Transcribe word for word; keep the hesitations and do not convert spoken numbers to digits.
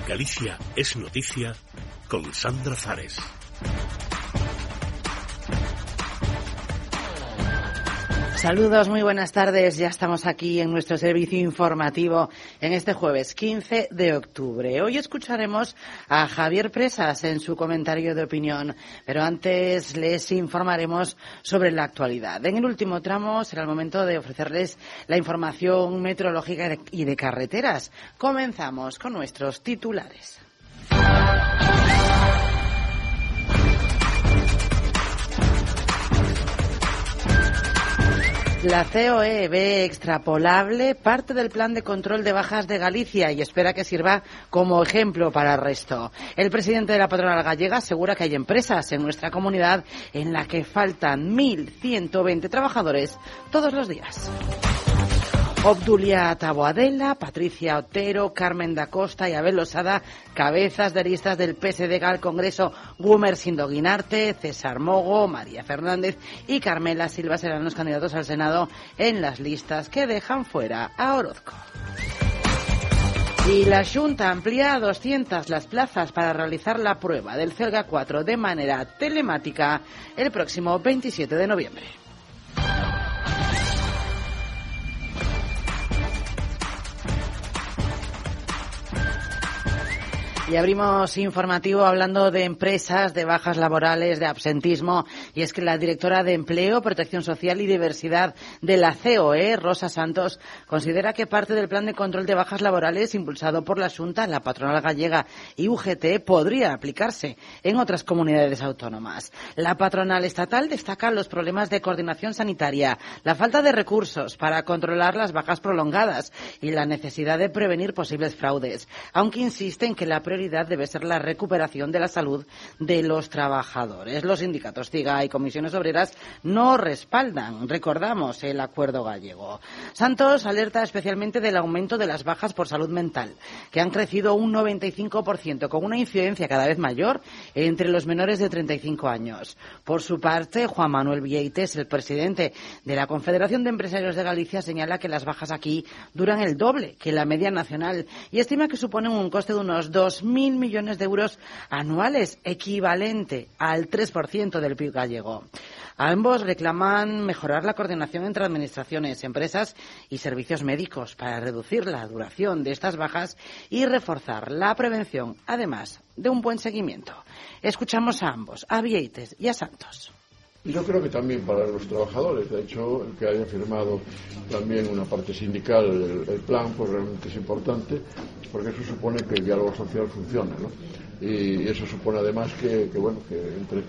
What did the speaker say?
Galicia es noticia con Sandra Fares. Saludos, muy buenas tardes. Ya estamos aquí en nuestro servicio informativo en este jueves quince de octubre. Hoy escucharemos a Javier Presas en su comentario de opinión, pero antes les informaremos sobre la actualidad. En el último tramo será el momento de ofrecerles la información meteorológica y de carreteras. Comenzamos con nuestros titulares. La C O E ve extrapolable parte del plan de control de bajas de Galicia y espera que sirva como ejemplo para el resto. El presidente de la patronal gallega asegura que hay empresas en nuestra comunidad en la que faltan mil ciento veinte trabajadores todos los días. Obdulia Taboadela, Patricia Otero, Carmen da Costa y Abel Losada, cabezas de listas del P S D G al Congreso, Gumer Sindoguinarte, César Mogo, María Fernández y Carmela Silva serán los candidatos al Senado en las listas que dejan fuera a Orozco. Y la Xunta amplía a doscientas las plazas para realizar la prueba del Celga cuatro de manera telemática el próximo veintisiete de noviembre. Y abrimos informativo hablando de empresas, de bajas laborales, de absentismo. Y es que la directora de Empleo, Protección Social y Diversidad de la C O E, Rosa Santos, considera que parte del plan de control de bajas laborales impulsado por la Xunta, la patronal gallega y U G T podría aplicarse en otras comunidades autónomas. La patronal estatal destaca los problemas de coordinación sanitaria, la falta de recursos para controlar las bajas prolongadas y la necesidad de prevenir posibles fraudes, aunque insiste en que la prioridad debe ser la recuperación de la salud de los trabajadores. Los sindicatos CIGA y comisiones obreras no respaldan, recordamos, el acuerdo gallego. Santos alerta especialmente del aumento de las bajas por salud mental, que han crecido un noventa y cinco por ciento, con una incidencia cada vez mayor entre los menores de treinta y cinco años. Por su parte, Juan Manuel Vieites, el presidente de la Confederación de Empresarios de Galicia, señala que las bajas aquí duran el doble que la media nacional y estima que suponen un coste de unos dos mil millones de euros anuales, equivalente al tres por ciento del P I B gallego. Ambos reclaman mejorar la coordinación entre administraciones, empresas y servicios médicos para reducir la duración de estas bajas y reforzar la prevención, además de un buen seguimiento. Escuchamos a ambos, a Vieites y a Santos. Y yo creo que también para los trabajadores, de hecho, el que haya firmado también una parte sindical el, el plan, pues realmente es importante, porque eso supone que el diálogo social funciona, ¿no? Y eso supone además que, que bueno, que entre